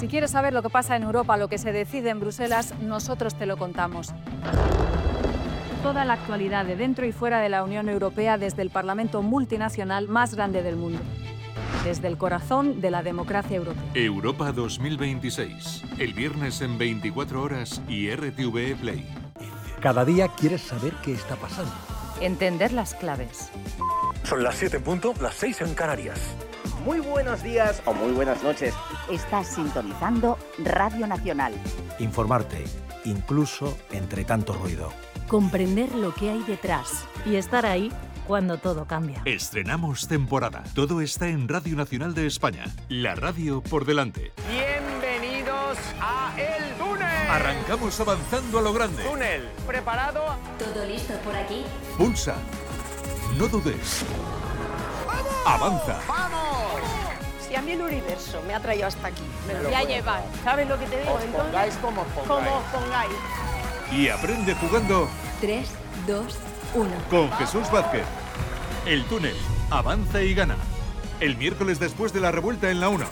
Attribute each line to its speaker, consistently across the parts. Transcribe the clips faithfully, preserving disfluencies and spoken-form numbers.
Speaker 1: Si quieres saber lo que pasa en Europa, lo que se decide en Bruselas, nosotros te lo contamos. Toda la actualidad de dentro y fuera de la Unión Europea desde el Parlamento multinacional más grande del mundo. Desde el corazón de la democracia europea.
Speaker 2: Europa dos mil veintiséis. El viernes en veinticuatro horas y R T V E Play.
Speaker 3: Cada día quieres saber qué está pasando.
Speaker 1: Entender las claves.
Speaker 3: Son las siete en punto, las seis en Canarias.
Speaker 4: Muy buenos días o muy buenas noches.
Speaker 5: Estás sintonizando Radio Nacional.
Speaker 3: Informarte, incluso entre tanto ruido.
Speaker 6: Comprender lo que hay detrás y estar ahí cuando todo cambia.
Speaker 2: Estrenamos temporada. Todo está en Radio Nacional de España. La radio por delante.
Speaker 4: Bienvenidos a El Túnel.
Speaker 2: Arrancamos avanzando a lo grande.
Speaker 4: Túnel, ¿preparado?
Speaker 6: ¿Todo listo por aquí?
Speaker 2: Pulsa. No dudes.
Speaker 4: ¡Vamos!
Speaker 2: Avanza.
Speaker 4: ¡Vamos!
Speaker 7: Si a mí el universo me ha traído hasta aquí, me lo voy a llevar.
Speaker 4: ¿Sabes lo que te digo? Os
Speaker 7: Entonces,
Speaker 4: pongáis como os pongáis.
Speaker 7: como os pongáis.
Speaker 2: Y aprende jugando
Speaker 6: tres, dos, uno.
Speaker 2: con Jesús Vázquez. El Túnel. Avanza y gana. El miércoles después de la revuelta en la uno.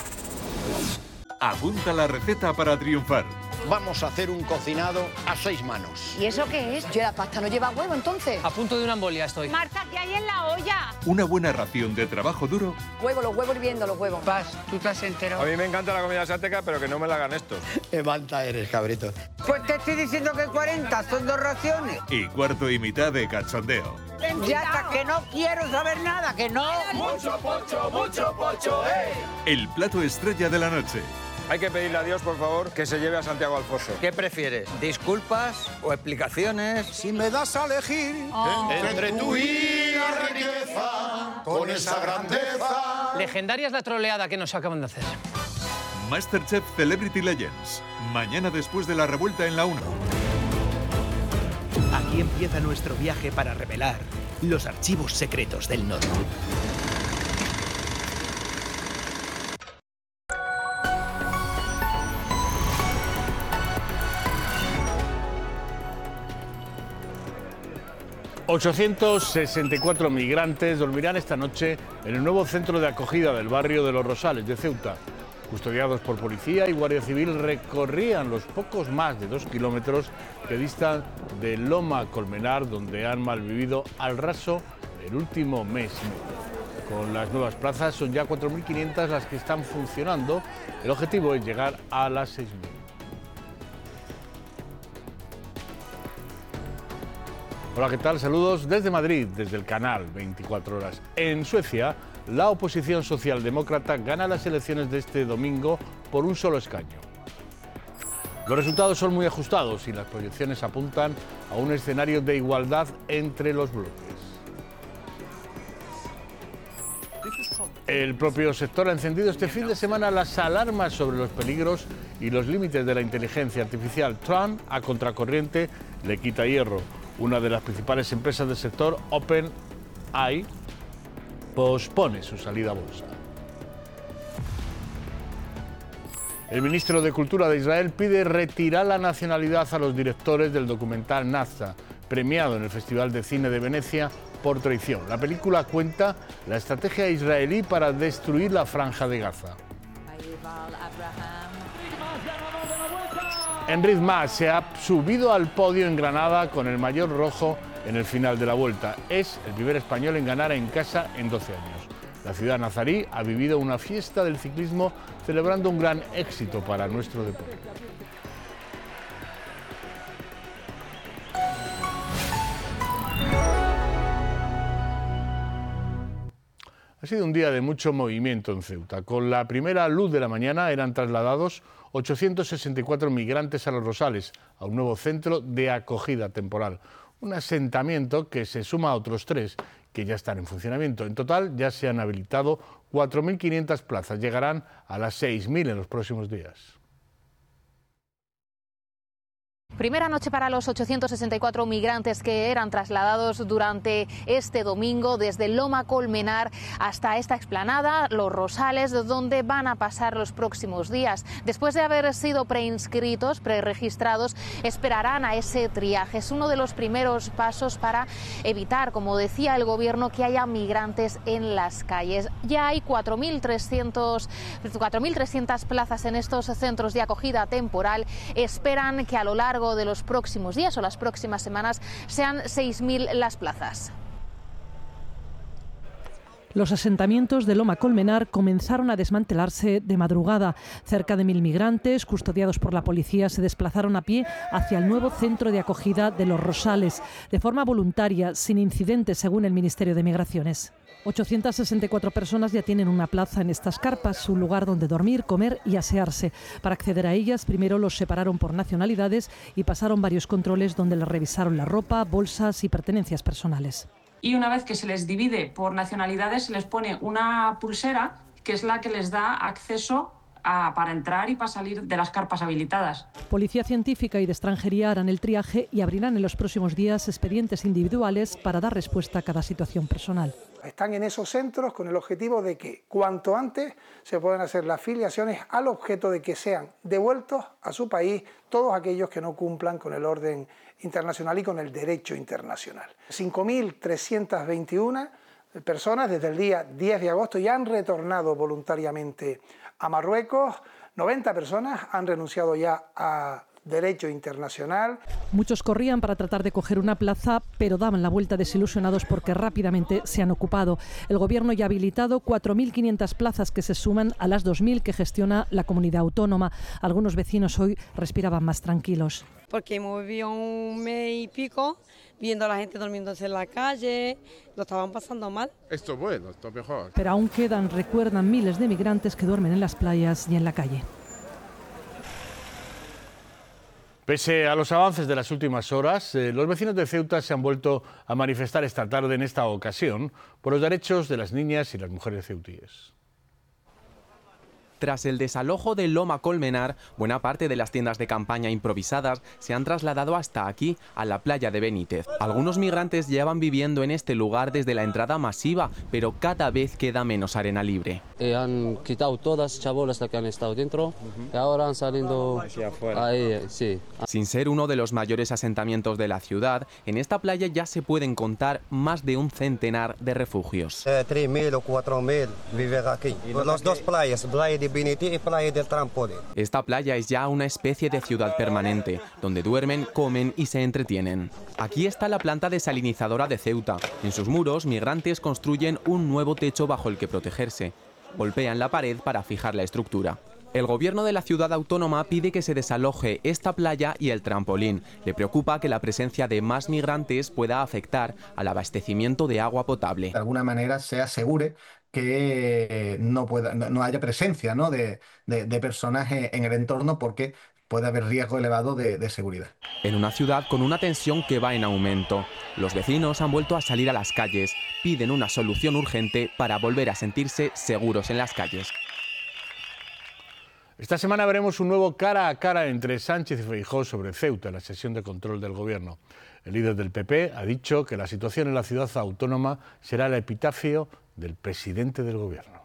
Speaker 2: Apunta la receta para triunfar.
Speaker 8: Vamos a hacer un cocinado a seis manos.
Speaker 7: ¿Y eso qué es? Yo la pasta no lleva huevo, entonces.
Speaker 9: A punto de una embolia estoy.
Speaker 7: Marta, ¿qué hay en la olla?
Speaker 2: Una buena ración de trabajo duro.
Speaker 7: Huevo, los huevos hirviendo, los huevos.
Speaker 9: Paz, tú te has enterado.
Speaker 10: A mí me encanta la comida asiática, pero que no me la hagan estos.
Speaker 8: Qué manta eres, cabrito.
Speaker 9: Pues te estoy diciendo que cuarenta son dos raciones.
Speaker 2: Y cuarto y mitad de cachondeo.
Speaker 9: Ya hasta que no quiero saber nada, que no.
Speaker 10: Mucho pocho, mucho pocho, ¡eh!
Speaker 2: El plato estrella de la noche.
Speaker 10: Hay que pedirle a Dios, por favor, que se lleve a Santiago Alfonso.
Speaker 9: ¿Qué prefieres? ¿Disculpas o explicaciones?
Speaker 8: Si me das a elegir entre tú y la riqueza, con esa grandeza.
Speaker 9: Legendaria es la troleada que nos acaban de hacer.
Speaker 2: Masterchef Celebrity Legends. Mañana después de la revuelta en la uno.
Speaker 11: Aquí empieza nuestro viaje para revelar los archivos secretos del Nodo.
Speaker 12: ochocientos sesenta y cuatro migrantes dormirán esta noche en el nuevo centro de acogida del barrio de Los Rosales de Ceuta. Custodiados por policía y guardia civil, recorrían los pocos más de dos kilómetros que distan de Loma Colmenar, donde han malvivido al raso el último mes y medio. Con las nuevas plazas son ya cuatro mil quinientas las que están funcionando. El objetivo es llegar a las seis mil. Hola, ¿qué tal? Saludos desde Madrid, desde el canal veinticuatro horas. En Suecia, la oposición socialdemócrata gana las elecciones de este domingo por un solo escaño. Los resultados son muy ajustados y las proyecciones apuntan a un escenario de igualdad entre los bloques. El propio sector ha encendido este fin de semana las alarmas sobre los peligros y los límites de la inteligencia artificial. Trump, a contracorriente, le quita hierro. Una de las principales empresas del sector, OpenAI, pospone su salida a bolsa. El ministro de Cultura de Israel pide retirar la nacionalidad a los directores del documental Nazca, premiado en el Festival de Cine de Venecia por traición. La película cuenta la estrategia israelí para destruir la Franja de Gaza. Enric Mas se ha subido al podio en Granada con el maillot rojo en el final de la Vuelta. Es el primer español en ganar en casa en doce años. La ciudad nazarí ha vivido una fiesta del ciclismo celebrando un gran éxito para nuestro deporte. Ha sido un día de mucho movimiento en Ceuta. Con la primera luz de la mañana eran trasladados ochocientos sesenta y cuatro migrantes a Los Rosales, a un nuevo centro de acogida temporal. Un asentamiento que se suma a otros tres que ya están en funcionamiento. En total ya se han habilitado cuatro mil quinientas plazas. Llegarán a las seis mil en los próximos días.
Speaker 13: Primera noche para los ochocientos sesenta y cuatro migrantes que eran trasladados durante este domingo desde Loma Colmenar hasta esta explanada, Los Rosales, donde van a pasar los próximos días. Después de haber sido preinscritos, preregistrados, esperarán a ese triaje. Es uno de los primeros pasos para evitar, como decía el Gobierno, que haya migrantes en las calles. Ya hay cuatro mil trescientas plazas en estos centros de acogida temporal. Esperan que a lo largo de los próximos días o las próximas semanas sean seis mil las plazas.
Speaker 14: Los asentamientos de Loma Colmenar comenzaron a desmantelarse de madrugada. Cerca de mil migrantes, custodiados por la policía, se desplazaron a pie hacia el nuevo centro de acogida de Los Rosales, de forma voluntaria, sin incidentes, según el Ministerio de Migraciones. ochocientas sesenta y cuatro personas ya tienen una plaza en estas carpas, un lugar donde dormir, comer y asearse. Para acceder a ellas, primero los separaron por nacionalidades y pasaron varios controles donde les revisaron la ropa, bolsas y pertenencias personales.
Speaker 15: Y una vez que se les divide por nacionalidades, se les pone una pulsera que es la que les da acceso a, para entrar y para salir de las carpas habilitadas.
Speaker 14: Policía Científica y de Extranjería harán el triaje y abrirán en los próximos días expedientes individuales para dar respuesta a cada situación personal.
Speaker 16: Están en esos centros con el objetivo de que cuanto antes se puedan hacer las filiaciones al objeto de que sean devueltos a su país todos aquellos que no cumplan con el orden internacional y con el derecho internacional. cinco mil trescientas veintiuna personas desde el día diez de agosto ya han retornado voluntariamente a Marruecos, noventa personas han renunciado ya a derecho internacional.
Speaker 14: Muchos corrían para tratar de coger una plaza, pero daban la vuelta desilusionados porque rápidamente se han ocupado. El Gobierno ya ha habilitado cuatro mil quinientas plazas que se suman a las dos mil que gestiona la comunidad autónoma. Algunos vecinos hoy respiraban más tranquilos.
Speaker 17: Porque hemos vivido un mes y pico viendo a la gente durmiéndose en la calle, lo estaban pasando mal.
Speaker 18: Esto es bueno, esto es mejor.
Speaker 14: Pero aún quedan, recuerdan, miles de migrantes que duermen en las playas y en la calle.
Speaker 12: Pese a los avances de las últimas horas, eh, los vecinos de Ceuta se han vuelto a manifestar esta tarde, en esta ocasión, por los derechos de las niñas y las mujeres ceutíes.
Speaker 19: Tras el desalojo de Loma Colmenar, buena parte de las tiendas de campaña improvisadas se han trasladado hasta aquí, a la playa de Benítez. Algunos migrantes llevan viviendo en este lugar desde la entrada masiva, pero cada vez queda menos arena libre.
Speaker 20: Eh, han quitado todas las chabolas que han estado dentro uh-huh. y ahora han salido hacia afuera. Ahí, sí.
Speaker 19: Sin ser uno de los mayores asentamientos de la ciudad, en esta playa ya se pueden contar más de un centenar de refugios.
Speaker 21: Eh, tres mil o cuatro mil viven aquí. Las dos playas, playa de Benítez y playa del Trampolín.
Speaker 19: Esta playa es ya una especie de ciudad permanente, donde duermen, comen y se entretienen. Aquí está la planta desalinizadora de Ceuta. En sus muros, migrantes construyen un nuevo techo bajo el que protegerse. Golpean la pared para fijar la estructura. El gobierno de la ciudad autónoma pide que se desaloje esta playa y el trampolín. Le preocupa que la presencia de más migrantes pueda afectar al abastecimiento de agua potable.
Speaker 22: De alguna manera se asegure que no, pueda, no haya presencia, ¿no? de, de, de personas en el entorno porque puede haber riesgo elevado de, de seguridad.
Speaker 19: En una ciudad con una tensión que va en aumento, los vecinos han vuelto a salir a las calles, piden una solución urgente para volver a sentirse seguros en las calles.
Speaker 12: Esta semana veremos un nuevo cara a cara entre Sánchez y Feijóo sobre Ceuta, en la sesión de control del Gobierno. El líder del P P ha dicho que la situación en la ciudad autónoma será el epitafio del presidente del Gobierno.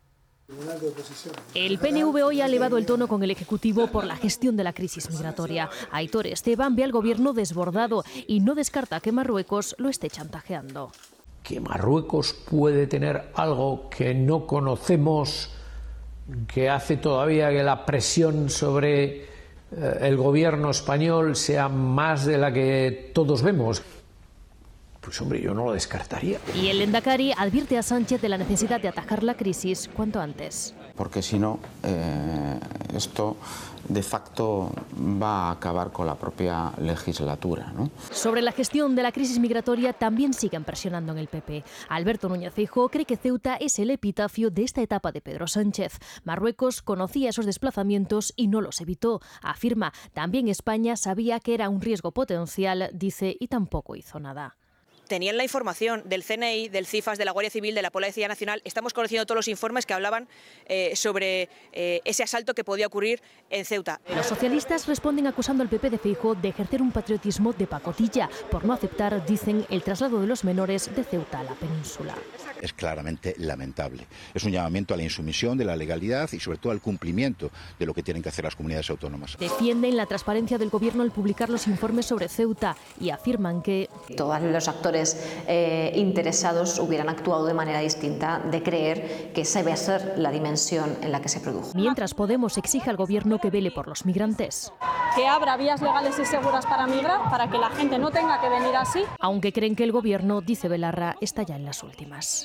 Speaker 6: El P N V hoy ha elevado el tono con el Ejecutivo por la gestión de la crisis migratoria. Aitor Esteban ve al Gobierno desbordado y no descarta que Marruecos lo esté chantajeando.
Speaker 23: Que Marruecos puede tener algo que no conocemos, que hace todavía que la presión sobre eh, el Gobierno español sea más de la que todos vemos. Pues hombre, yo no lo descartaría.
Speaker 6: Y el Lehendakari advierte a Sánchez de la necesidad de atajar la crisis cuanto antes.
Speaker 24: Porque si no, eh, esto de facto va a acabar con la propia legislatura, ¿no?
Speaker 6: Sobre la gestión de la crisis migratoria también siguen presionando en el P P. Alberto Núñez Feijóo cree que Ceuta es el epitafio de esta etapa de Pedro Sánchez. Marruecos conocía esos desplazamientos y no los evitó. Afirma, también España sabía que era un riesgo potencial, dice, y tampoco hizo nada.
Speaker 1: tenían la información del C N I, del CIFAS, de la Guardia Civil, de la Policía Nacional. Estamos conociendo todos los informes que hablaban eh, sobre eh, ese asalto que podía ocurrir en Ceuta.
Speaker 6: Los socialistas responden acusando al P P de Feijóo de ejercer un patriotismo de pacotilla por no aceptar, dicen, el traslado de los menores de Ceuta a la península.
Speaker 3: Es claramente lamentable. Es un llamamiento a la insumisión de la legalidad y sobre todo al cumplimiento de lo que tienen que hacer las comunidades autónomas.
Speaker 6: Defienden la transparencia del gobierno al publicar los informes sobre Ceuta y afirman que
Speaker 4: todos los actores eh, interesados hubieran actuado de manera distinta, de creer que esa debe ser la dimensión en la que se produjo.
Speaker 6: Mientras Podemos exige al gobierno que vele por los migrantes.
Speaker 5: Que abra vías legales y seguras para migrar, para que la gente no tenga que venir así.
Speaker 6: Aunque creen que el gobierno, dice Belarra, está ya en las últimas.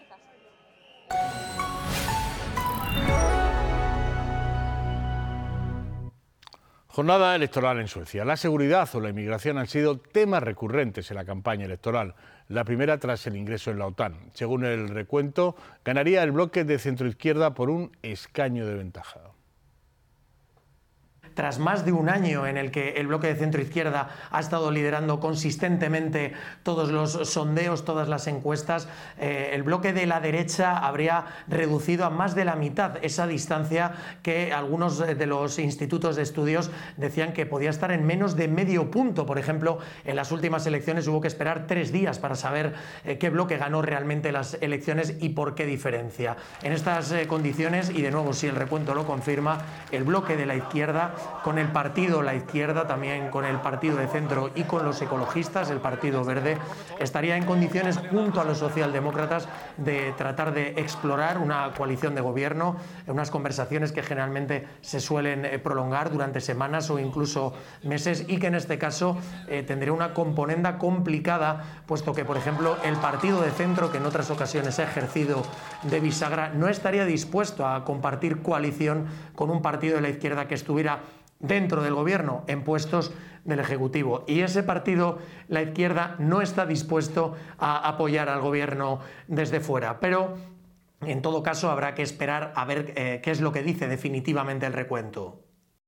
Speaker 12: Jornada electoral en Suecia. La seguridad o la inmigración han sido temas recurrentes en la campaña electoral. La primera tras el ingreso en la OTAN. Según el recuento, ganaría el bloque de centroizquierda por un escaño de ventaja.
Speaker 25: Tras más de un año en el que el bloque de centro-izquierda ha estado liderando consistentemente todos los sondeos, todas las encuestas, eh, el bloque de la derecha habría reducido a más de la mitad esa distancia que algunos de los institutos de estudios decían que podía estar en menos de medio punto. Por ejemplo, en las últimas elecciones hubo que esperar tres días para saber eh, qué bloque ganó realmente las elecciones y por qué diferencia. En estas eh, condiciones, y de nuevo si el recuento lo confirma, el bloque de la izquierda, con el partido La Izquierda, también con el partido de centro y con los ecologistas, el Partido Verde, estaría en condiciones junto a los socialdemócratas de tratar de explorar una coalición de gobierno, unas conversaciones que generalmente se suelen prolongar durante semanas o incluso meses y que en este caso eh, tendría una componenda complicada, puesto que, por ejemplo, el partido de centro, que en otras ocasiones ha ejercido de bisagra, no estaría dispuesto a compartir coalición con un partido de la izquierda que estuviera dentro del gobierno, en puestos del Ejecutivo. Y ese partido, la izquierda, no está dispuesto a apoyar al gobierno desde fuera. Pero, en todo caso, habrá que esperar a ver eh, qué es lo que dice definitivamente el recuento.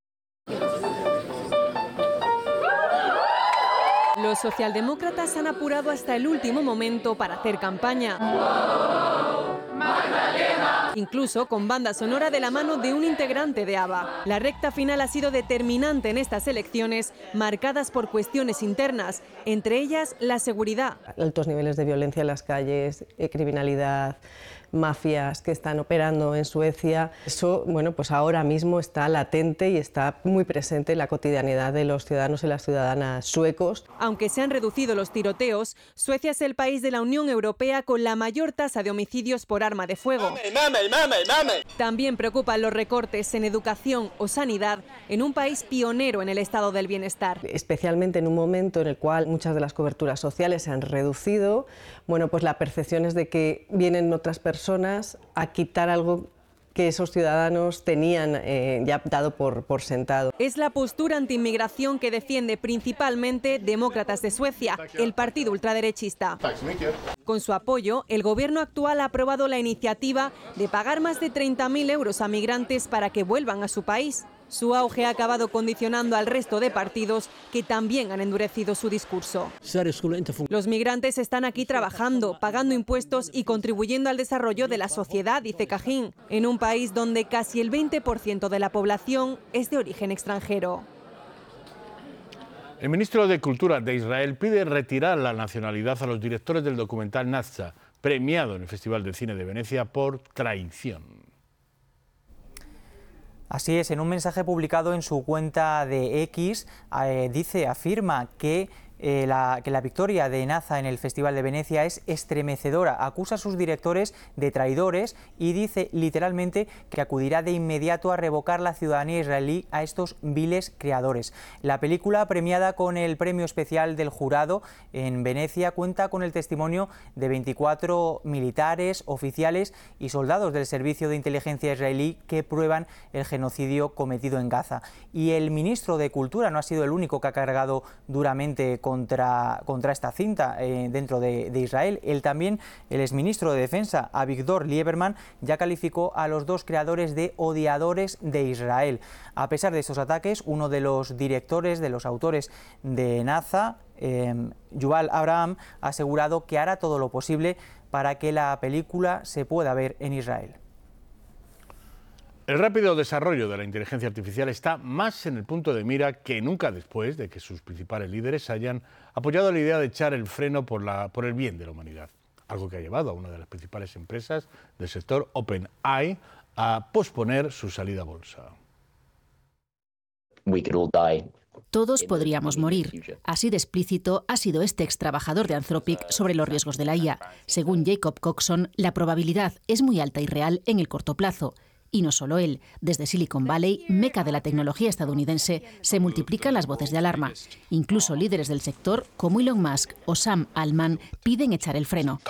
Speaker 26: Los socialdemócratas han apurado hasta el último momento para hacer campaña. Incluso con banda sonora de la mano de un integrante de ABBA. La recta final ha sido determinante en estas elecciones, marcadas por cuestiones internas, entre ellas la seguridad.
Speaker 27: Altos niveles de violencia en las calles, criminalidad, mafias que están operando en Suecia. Eso, bueno, pues ahora mismo está latente y está muy presente en la cotidianidad de los ciudadanos y las ciudadanas suecos.
Speaker 26: Aunque se han reducido los tiroteos, Suecia es el país de la Unión Europea con la mayor tasa de homicidios por arma de fuego. ¡Mame, mame, mame, mame! También preocupan los recortes en educación o sanidad en un país pionero en el estado del bienestar.
Speaker 27: Especialmente en un momento en el cual muchas de las coberturas sociales se han reducido, bueno, pues la percepción es de que vienen otras personas personas a quitar algo que esos ciudadanos tenían eh, ya dado por, por sentado.
Speaker 26: Es la postura antiinmigración que defiende principalmente Demócratas de Suecia, el partido ultraderechista. Con su apoyo, el gobierno actual ha aprobado la iniciativa de pagar más de treinta mil euros a migrantes para que vuelvan a su país. Su auge ha acabado condicionando al resto de partidos que también han endurecido su discurso. Los migrantes están aquí trabajando, pagando impuestos y contribuyendo al desarrollo de la sociedad, dice Cajín, en un país donde casi el veinte por ciento de la población es de origen extranjero.
Speaker 12: El ministro de Cultura de Israel pide retirar la nacionalidad a los directores del documental Nazca, premiado en el Festival de Cine de Venecia por traición.
Speaker 28: Así es, en un mensaje publicado en su cuenta de X, eh, dice, afirma que, eh, la, que la victoria de Nazca en el Festival de Venecia es estremecedora. Acusa a sus directores de traidores y dice literalmente que acudirá de inmediato a revocar la ciudadanía israelí a estos viles creadores. La película, premiada con el premio especial del jurado en Venecia, cuenta con el testimonio de veinticuatro militares, oficiales y soldados del servicio de inteligencia israelí que prueban el genocidio cometido en Gaza. Y el ministro de Cultura no ha sido el único que ha cargado duramente contra, contra esta cinta eh, dentro de, de Israel. Él también, el exministro de Defensa, Avigdor Lieberman, ya calificó a los dos creadores de odiadores de Israel. A pesar de estos ataques, uno de los directores, de los autores de Nazca, eh, Yuval Abraham ha asegurado que hará todo lo posible para que la película se pueda ver en Israel.
Speaker 12: El rápido desarrollo de la inteligencia artificial está más en el punto de mira que nunca después de que sus principales líderes hayan apoyado la idea de echar el freno por, la, por el bien de la humanidad, algo que ha llevado a una de las principales empresas del sector, OpenAI, a posponer su salida a bolsa.
Speaker 2: Todos podríamos morir. Así de explícito ha sido este ex trabajador de Anthropic sobre los riesgos de la I A. Según Jacob Coxon, la probabilidad es muy alta y real en el corto plazo. Y no solo él. Desde Silicon Valley, meca de la tecnología estadounidense, se multiplican las voces de alarma. Incluso líderes del sector, como Elon Musk o Sam Altman, piden echar el freno.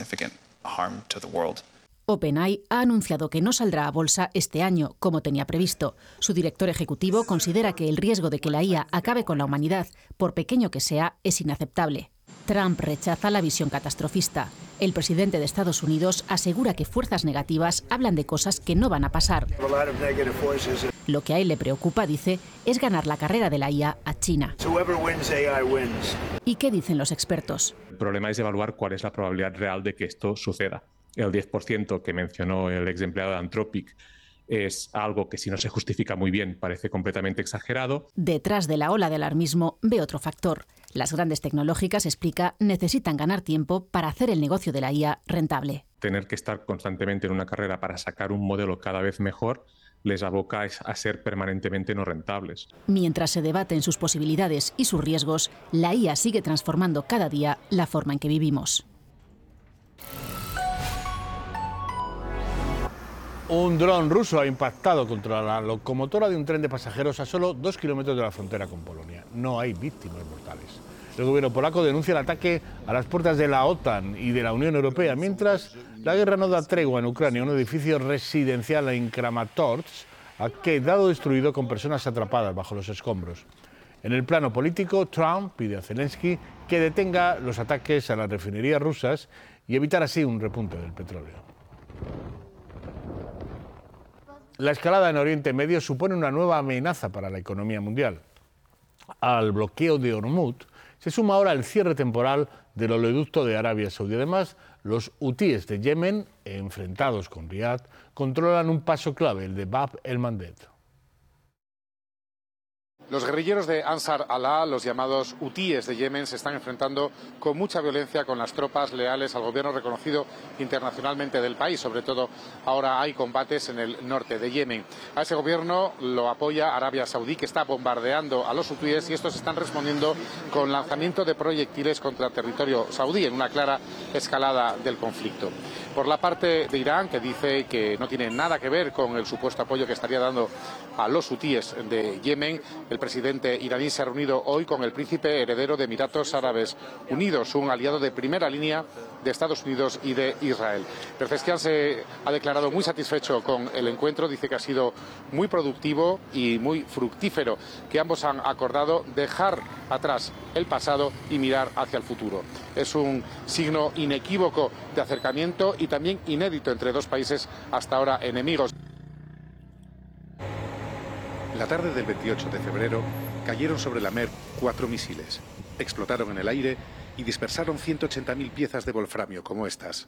Speaker 2: OpenAI ha anunciado que no saldrá a bolsa este año, como tenía previsto. Su director ejecutivo considera que el riesgo de que la I A acabe con la humanidad, por pequeño que sea, es inaceptable. Trump rechaza la visión catastrofista. El presidente de Estados Unidos asegura que fuerzas negativas hablan de cosas que no van a pasar. Lo que a él le preocupa, dice, es ganar la carrera de la I A a China. ¿Y qué dicen los expertos?
Speaker 7: El problema es evaluar cuál es la probabilidad real de que esto suceda. El diez por ciento que mencionó el ex empleado de Anthropic es algo que, si no se justifica muy bien, parece completamente exagerado.
Speaker 2: Detrás de la ola de alarmismo ve otro factor. Las grandes tecnológicas, explica, necesitan ganar tiempo para hacer el negocio de la I A rentable.
Speaker 7: Tener que estar constantemente en una carrera para sacar un modelo cada vez mejor les aboca a ser permanentemente no rentables.
Speaker 2: Mientras se debaten sus posibilidades y sus riesgos, la I A sigue transformando cada día la forma en que vivimos.
Speaker 12: Un dron ruso ha impactado contra la locomotora de un tren de pasajeros a solo dos kilómetros de la frontera con Polonia. No hay víctimas mortales. El gobierno polaco denuncia el ataque a las puertas de la OTAN y de la Unión Europea, mientras la guerra no da tregua en Ucrania. Un edificio residencial en Kramatorsk ha quedado destruido con personas atrapadas bajo los escombros. En el plano político, Trump pide a Zelensky que detenga los ataques a las refinerías rusas y evitar así un repunte del petróleo. La escalada en Oriente Medio supone una nueva amenaza para la economía mundial. Al bloqueo de Hormuz se suma ahora el cierre temporal del oleoducto de Arabia Saudí. Además, los hutíes de Yemen, enfrentados con Riad, controlan un paso clave, el de Bab el-Mandeb.
Speaker 8: Los guerrilleros de Ansar Allah, los llamados hutíes de Yemen, se están enfrentando con mucha violencia con las tropas leales al gobierno reconocido internacionalmente del país. Sobre todo ahora hay combates en el norte de Yemen. A ese gobierno lo apoya Arabia Saudí, que está bombardeando a los hutíes, y estos están respondiendo con lanzamiento de proyectiles contra el territorio saudí, en una clara escalada del conflicto. Por la parte de Irán, que dice que no tiene nada que ver con el supuesto apoyo que estaría dando a los hutíes de Yemen, el presidente iraní se ha reunido hoy con el príncipe heredero de Emiratos Árabes Unidos, un aliado de primera línea de Estados Unidos y de Israel. Pezeshkian se ha declarado muy satisfecho con el encuentro, dice que ha sido muy productivo y muy fructífero, que ambos han acordado dejar atrás el pasado y mirar hacia el futuro. Es un signo inequívoco de acercamiento y también inédito entre dos países hasta ahora enemigos.
Speaker 9: La tarde del veintiocho de febrero cayeron sobre la Mer cuatro misiles, explotaron en el aire y dispersaron ciento ochenta mil piezas de wolframio como estas.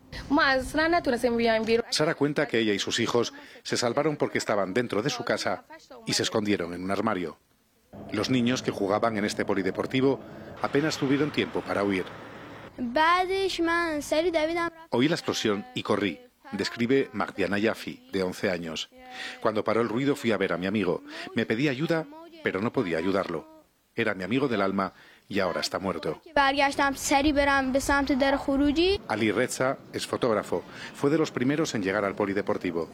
Speaker 9: Sara cuenta que ella y sus hijos se salvaron porque estaban dentro de su casa y se escondieron en un armario. Los niños que jugaban en este polideportivo apenas tuvieron tiempo para huir. Oí la explosión y corrí, describe Magdiana Yafi, de once años. Cuando paró el ruido fui a ver a mi amigo. Me pedí ayuda, pero no podía ayudarlo. Era mi amigo del alma y ahora está muerto. Ali Reza es fotógrafo. Fue de los primeros en llegar al polideportivo.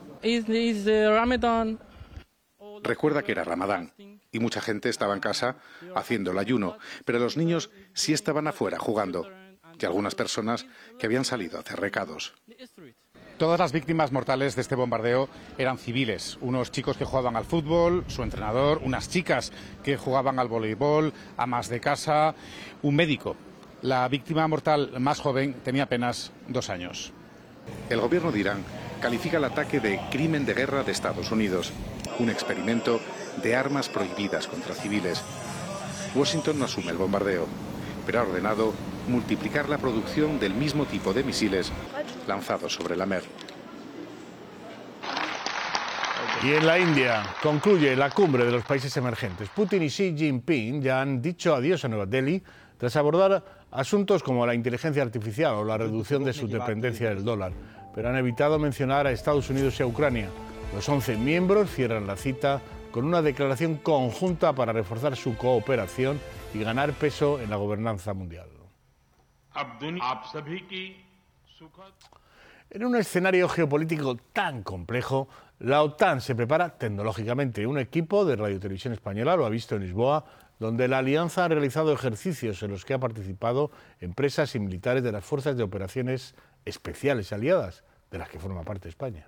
Speaker 9: Recuerda que era Ramadán y mucha gente estaba en casa haciendo el ayuno, pero los niños sí estaban afuera jugando, y algunas personas que habían salido a hacer recados.
Speaker 8: Todas las víctimas mortales de este bombardeo eran civiles, unos chicos que jugaban al fútbol, su entrenador, unas chicas que jugaban al voleibol, amas de casa, un médico. La víctima mortal más joven tenía apenas dos años. El gobierno de Irán califica el ataque de crimen de guerra de Estados Unidos, un experimento de armas prohibidas contra civiles.
Speaker 9: Washington no asume el bombardeo, pero ha ordenado multiplicar la producción del mismo tipo de misiles lanzados sobre la Mer.
Speaker 12: Y en la India concluye la cumbre de los países emergentes. Putin y Xi Jinping ya han dicho adiós a Nueva Delhi tras abordar asuntos como la inteligencia artificial o la reducción de su dependencia del dólar, pero han evitado mencionar a Estados Unidos y a Ucrania. Los once miembros cierran la cita con una declaración conjunta para reforzar su cooperación y ganar peso en la gobernanza mundial. En un escenario geopolítico tan complejo, la OTAN se prepara tecnológicamente. Un equipo de Radio Televisión Española lo ha visto en Lisboa, donde la alianza ha realizado ejercicios en los que ha participado empresas y militares de las fuerzas de operaciones especiales aliadas, de las que forma parte España.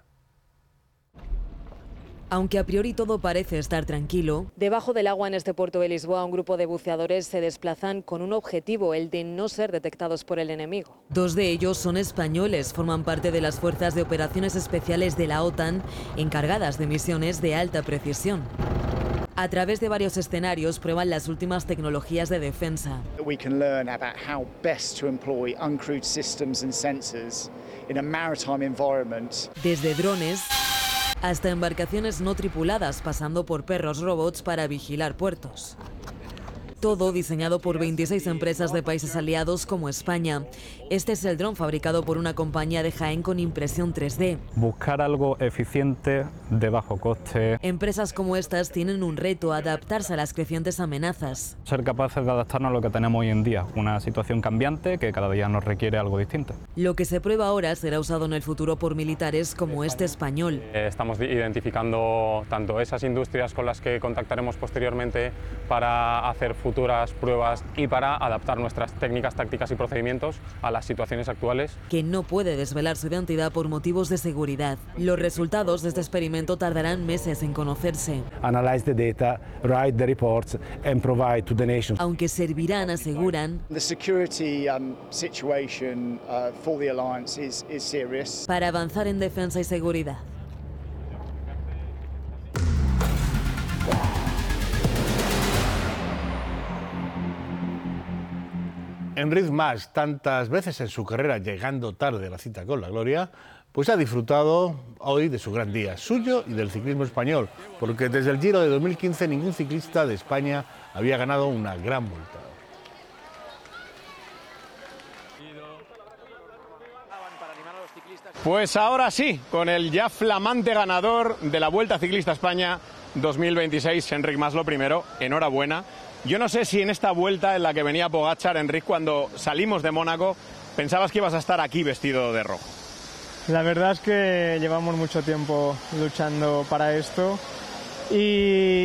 Speaker 10: Aunque a priori todo parece estar tranquilo, debajo del agua en este puerto de Lisboa un grupo de buceadores se desplazan con un objetivo, el de no ser detectados por el enemigo. Dos de ellos son españoles, forman parte de las fuerzas de operaciones especiales de la OTAN, encargadas de misiones de alta precisión. A través de varios escenarios prueban las últimas tecnologías de defensa.
Speaker 11: We can learn about how best to employ uncrewed systems and sensors in a maritime environment.
Speaker 10: Desde drones hasta embarcaciones no tripuladas, pasando por perros robots para vigilar puertos. Todo diseñado por veintiséis empresas de países aliados como España. Este es el dron fabricado por una compañía de Jaén con impresión tres D.
Speaker 13: Buscar algo eficiente, de bajo coste.
Speaker 10: Empresas como estas tienen un reto: adaptarse a las crecientes amenazas.
Speaker 13: Ser capaces de adaptarnos a lo que tenemos hoy en día, una situación cambiante que cada día nos requiere algo distinto.
Speaker 10: Lo que se prueba ahora será usado en el futuro por militares como este español.
Speaker 13: Estamos identificando tanto esas industrias con las que contactaremos posteriormente para hacer futuras pruebas y para adaptar nuestras técnicas, tácticas y procedimientos a las situaciones actuales.
Speaker 10: Que no puede desvelar su identidad por motivos de seguridad. Los resultados de este experimento tardarán meses en conocerse.
Speaker 13: Analyze the data, write the reports and provide to the nation.
Speaker 10: Aunque servirán, aseguran,
Speaker 11: The security um, situation uh, for the alliance is, is serious.
Speaker 10: para avanzar en defensa y seguridad.
Speaker 12: Enric Mas, tantas veces en su carrera llegando tarde a la cita con la gloria, pues ha disfrutado hoy de su gran día, suyo y del ciclismo español, porque desde el Giro de dos mil quince ningún ciclista de España había ganado una gran vuelta.
Speaker 14: Pues ahora sí, con el ya flamante ganador de la Vuelta Ciclista España dos mil veintiséis, Enric Mas, lo primero, enhorabuena. Yo no sé si en esta vuelta en la que venía Pogačar, Enric, cuando salimos de Mónaco, pensabas que ibas a estar aquí vestido de rojo.
Speaker 15: La verdad es que llevamos mucho tiempo luchando para esto y,